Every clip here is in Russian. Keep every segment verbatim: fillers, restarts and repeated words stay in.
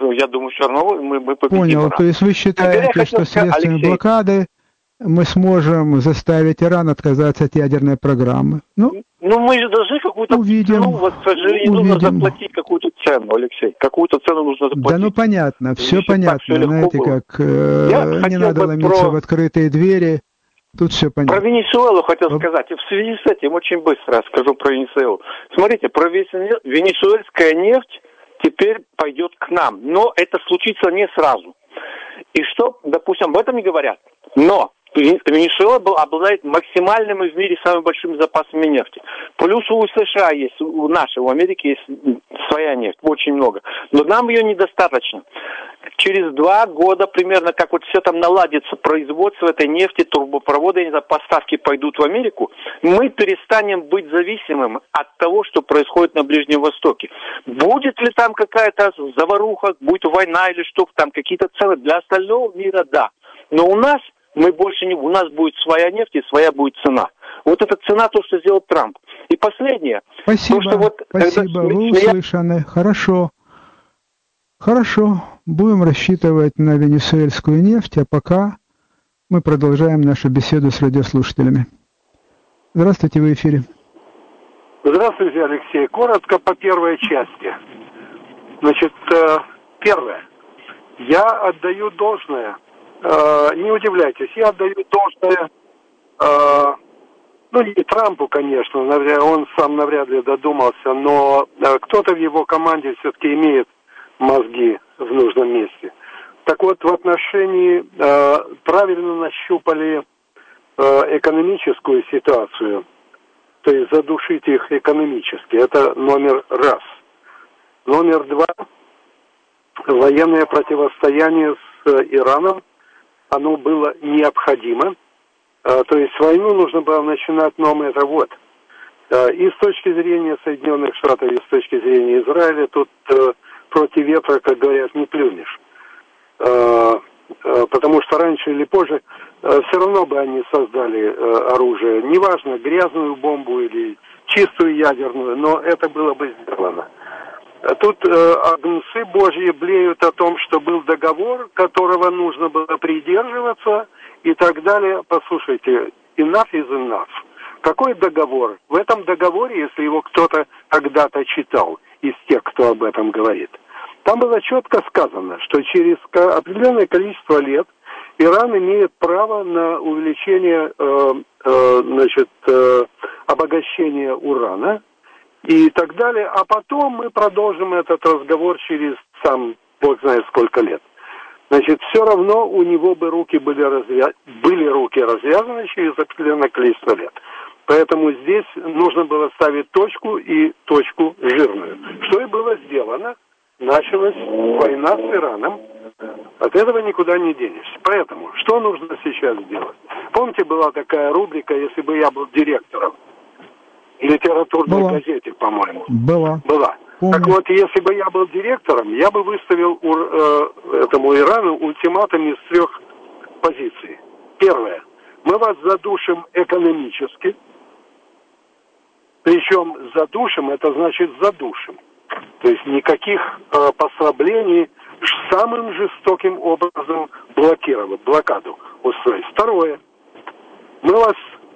я думаю, все равно мы, мы победим. Понял, Иран. то есть вы считаете, что следствием блокады мы сможем заставить Иран отказаться от ядерной программы? Ну, ну мы же должны какую-то увидим, цену, вот, к сожалению, увидим. нужно заплатить какую-то цену, Алексей. Какую-то цену нужно заплатить. Да ну понятно, все Если понятно. все Знаете, было. как э, не надо ломиться про... в открытые двери. Тут все понятно. Про Венесуэлу хотел Оп. сказать. И в связи с этим очень быстро скажу про Венесуэлу. Смотрите, про венесуэльская нефть теперь пойдет к нам. Но это случится не сразу. И что, допустим, об этом не говорят. Но Венесуэла обладает максимальными в мире самыми большими запасами нефти. Плюс у США есть, у нашей, у Америки есть своя нефть, очень много. Но нам ее недостаточно. Через два года примерно, как вот все там наладится, производство этой нефти, трубопроводы, поставки пойдут в Америку, мы перестанем быть зависимым от того, что происходит на Ближнем Востоке. Будет ли там какая-то заваруха, будет война или что, там какие-то цены, для остального мира да. Но у нас мы больше не... У нас будет своя нефть и своя будет цена. Вот эта цена, то, что сделал Трамп. И последнее. Спасибо, то, что вот, спасибо, когда... вы услышаны. Хорошо. Хорошо. Будем рассчитывать на венесуэльскую нефть, а пока мы продолжаем нашу беседу с радиослушателями. Здравствуйте, вы в эфире. Здравствуйте, Алексей. Коротко по первой части. Значит, первое. Я отдаю должное. Не удивляйтесь, я отдаю должное, э, ну не Трампу, конечно, навряд, он сам навряд ли додумался, но э, кто-то в его команде все-таки имеет мозги в нужном месте. Так вот, в отношении э, правильно нащупали э, экономическую ситуацию, то есть задушить их экономически, это номер раз. Номер два, военное противостояние с э, Ираном. Оно было необходимо, а, то есть войну нужно было начинать, но это вот. А, и с точки зрения Соединенных Штатов, и с точки зрения Израиля, тут а, против ветра, как говорят, не плюнешь. А, а, потому что раньше или позже а, все равно бы они создали а, оружие. Неважно, грязную бомбу или чистую ядерную, но это было бы сделано. Тут э, агнцы Божьи блеют о том, что был договор, которого нужно было придерживаться и так далее. Послушайте, enough is enough. Какой договор? В этом договоре, если его кто-то когда-то читал из тех, кто об этом говорит, там было четко сказано, что через определенное количество лет Иран имеет право на увеличение э, э, значит, э, обогащения урана и так далее, а потом мы продолжим этот разговор через сам, бог знает сколько лет. Значит, все равно у него бы руки были, развя... были руки развязаны через определенное количество лет. Поэтому здесь нужно было ставить точку и точку жирную. Что и было сделано. Началась война с Ираном. От этого никуда не денешься. Поэтому, что нужно сейчас сделать? Помните, была такая рубрика, если бы я был директором? Литературной Была. газете, по-моему. Была. Была. Помню. Так вот, если бы я был директором, я бы выставил у, э, этому Ирану ультиматум из трех позиций. Первое. Мы вас задушим экономически. Причем задушим, это значит задушим. То есть никаких э, послаблений, самым жестоким образом блокировать, блокаду устроить. Второе. Мы вас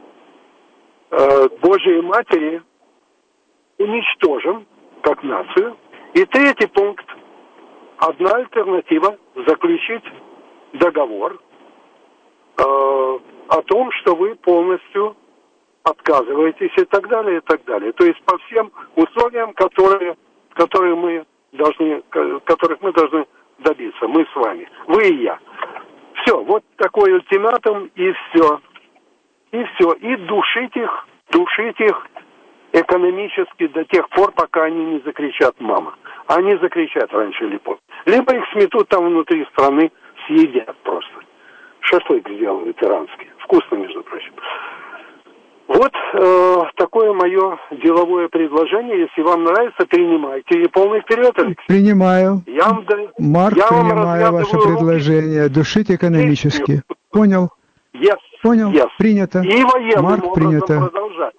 Божьей Матери уничтожим как нацию. И третий пункт. Одна альтернатива – заключить договор э, о том, что вы полностью отказываетесь и так далее, и так далее. То есть по всем условиям, которые, которые мы должны, которых мы должны добиться. Мы с вами. Вы и я. Все. Вот такой ультиматум и все. И все. И душить их, душить их экономически до тех пор, пока они не закричат «мама». Они закричат раньше или позже. Либо их сметут там внутри страны, съедят просто. Шашлык сделают иранский. Вкусно, между прочим. Вот э, такое мое деловое предложение. Если вам нравится, принимайте. И полный вперед, Алексей. Принимаю. Я вам, Марк, я вам принимаю ваше предложение. Руки. Душить экономически. Понял. Yes. Понял. Yes. Принято. И военным Марк, образом принято. продолжать.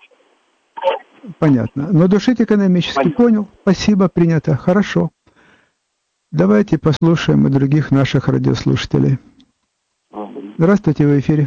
Понятно. Но душить экономически. Понятно. Понял. Спасибо, принято. Хорошо. Давайте послушаем и других наших радиослушателей. Здравствуйте, в эфире.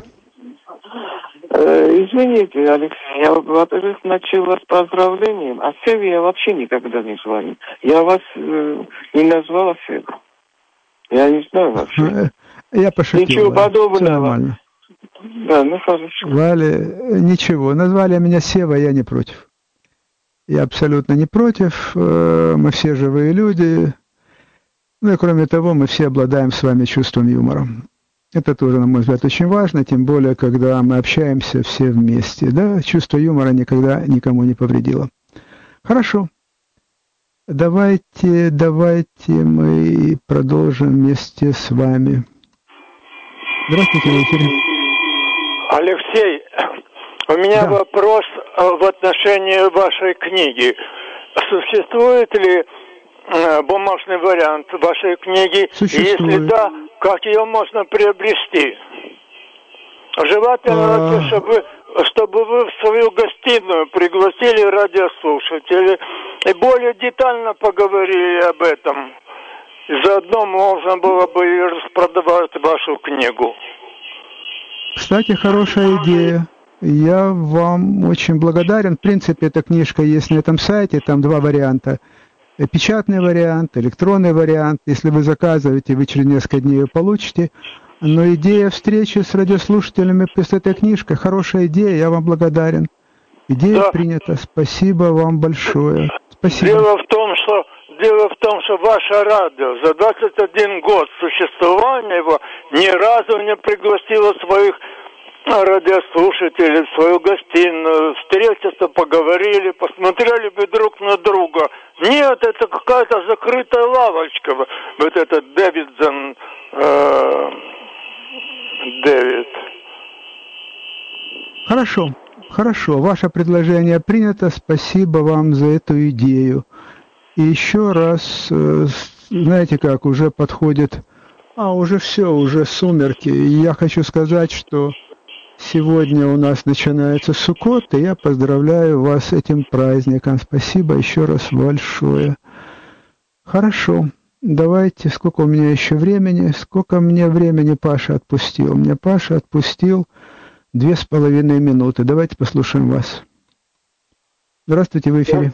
Извините, Алексей, я, во-первых, начала с поздравлением, а Севе я вообще никогда не звоню. Я вас э, не назвала Севу. Я не знаю вообще. Я пошутил. Ничего Валя. подобного. Все нормально. Да, ну хорошо. Валя, ничего. Назвали меня Сева, я не против. Я абсолютно не против. Мы все живые люди. Ну и кроме того, мы все обладаем с вами чувством юмора. Это тоже, на мой взгляд, очень важно, тем более, когда мы общаемся все вместе. Да? Чувство юмора никогда никому не повредило. Хорошо. Давайте, давайте мы продолжим вместе с вами. Здравствуйте, в эфире. Алексей, у меня да. вопрос в отношении вашей книги. Существует ли бумажный вариант вашей книги? Существует. Если да, как ее можно приобрести? Желательно, а... чтобы, чтобы вы в свою гостиную пригласили радиослушателей и более детально поговорили об этом. И заодно можно было бы и распродавать вашу книгу. Кстати, хорошая идея. Я вам очень благодарен. В принципе, эта книжка есть на этом сайте, там два варианта. Печатный вариант, электронный вариант. Если вы заказываете, вы через несколько дней ее получите. Но идея встречи с радиослушателями с этой книжкой, хорошая идея, я вам благодарен. Идея да. принята. Спасибо вам большое. Спасибо. Дело в том, что Дело в том, что ваше радио за двадцать один год существования его ни разу не пригласило своих радиослушателей в свою гостиную, встретиться, поговорили, посмотрели бы друг на друга. Нет, это какая-то закрытая лавочка. Вот этот Дэвидсон, э, Дэвид. Хорошо, хорошо. Ваше предложение принято. Спасибо вам за эту идею. И еще раз, знаете как, уже подходит, а уже все, уже сумерки. И я хочу сказать, что сегодня у нас начинается Суккот, и я поздравляю вас с этим праздником. Спасибо еще раз большое. Хорошо, давайте, сколько у меня еще времени, сколько мне времени Паша отпустил. Мне Паша отпустил две с половиной минуты. Давайте послушаем вас. Здравствуйте, в эфире.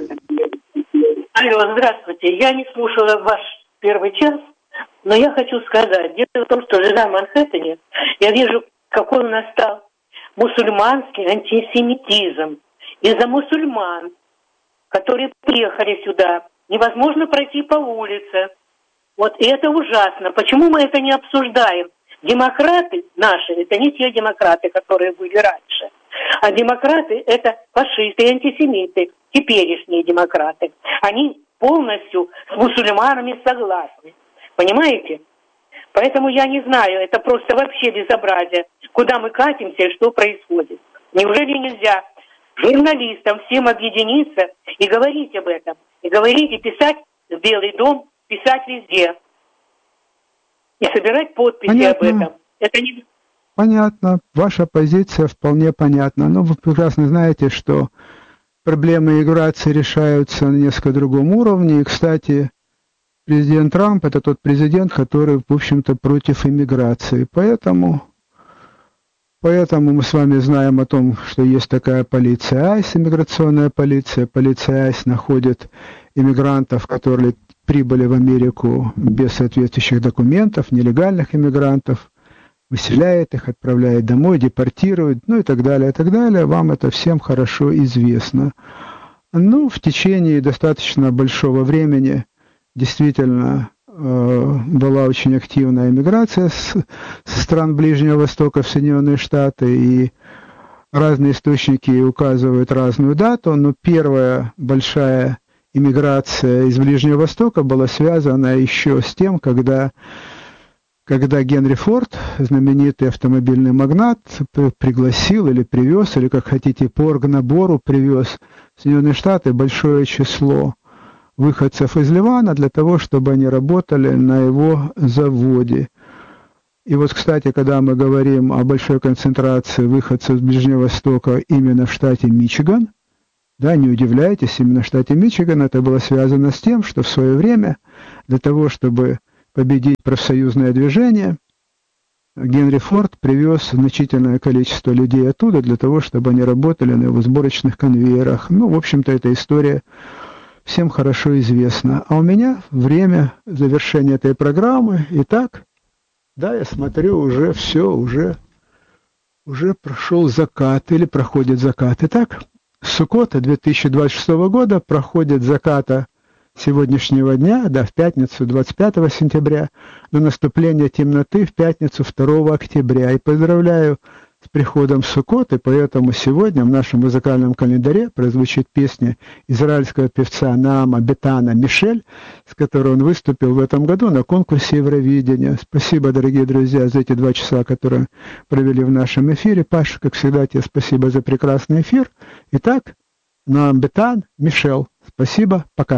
Алло, здравствуйте. Я не слушала ваш первый час, но я хочу сказать, дело в том, что жена в Манхэттене, я вижу, какой у нас стал мусульманский антисемитизм. Из-за мусульман, которые приехали сюда, невозможно пройти по улице. Вот и это ужасно. Почему мы это не обсуждаем? Демократы наши, это не те демократы, которые были раньше. А демократы – это фашисты и антисемиты, теперешние демократы. Они полностью с мусульманами согласны. Понимаете? Поэтому я не знаю, это просто вообще безобразие. Куда мы катимся и что происходит? Неужели нельзя журналистам всем объединиться и говорить об этом? И говорить, и писать в Белый дом, писать везде. И собирать подписи Понятно. об этом. Это не... Понятно. Ваша позиция вполне понятна. Но вы прекрасно знаете, что проблемы миграции решаются на несколько другом уровне. И, кстати, президент Трамп – это тот президент, который, в общем-то, против иммиграции. Поэтому, поэтому мы с вами знаем о том, что есть такая полиция АЙС, иммиграционная полиция. Полиция АЙС находит иммигрантов, которые прибыли в Америку без соответствующих документов, нелегальных иммигрантов, выселяет их, отправляет домой, депортирует, ну и так далее, и так далее. Вам это всем хорошо известно. Ну, в течение достаточно большого времени действительно э, была очень активная эмиграция с, со стран Ближнего Востока в Соединенные Штаты, и разные источники указывают разную дату, но первая большая иммиграция из Ближнего Востока была связана еще с тем, когда когда Генри Форд, знаменитый автомобильный магнат, пригласил или привез, или как хотите, по оргнабору привез в Соединенные Штаты большое число выходцев из Ливана для того, чтобы они работали на его заводе. И вот, кстати, когда мы говорим о большой концентрации выходцев с Ближнего Востока именно в штате Мичиган, да, не удивляйтесь, именно в штате Мичиган это было связано с тем, что в свое время для того, чтобы победить профсоюзное движение, Генри Форд привез значительное количество людей оттуда для того, чтобы они работали на его сборочных конвейерах. Ну, в общем-то, эта история всем хорошо известна. А у меня время завершения этой программы. Итак, да, я смотрю, уже все, уже, уже прошел закат или проходит закат. Итак, с Суккота две тысячи двадцать шестого года проходит заката сегодняшнего дня, да, в пятницу двадцать пятого сентября, до наступления темноты в пятницу второго октября. И поздравляю с приходом Суккот, и поэтому сегодня в нашем музыкальном календаре прозвучит песня израильского певца Наама Бетана «Мишель», с которой он выступил в этом году на конкурсе Евровидения. Спасибо, дорогие друзья, за эти два часа, которые провели в нашем эфире. Паша, как всегда, тебе спасибо за прекрасный эфир. Итак, Наам Бетан «Мишель». Спасибо, пока.